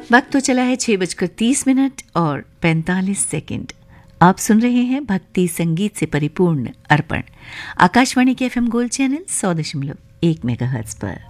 वक्त तो चला है 6:30 और 45 सेकंड। आप सुन रहे हैं भक्ति संगीत से परिपूर्ण अर्पण, आकाशवाणी के FM गोल्ड चैनल 100.1 मेगाहर्ट्ज पर।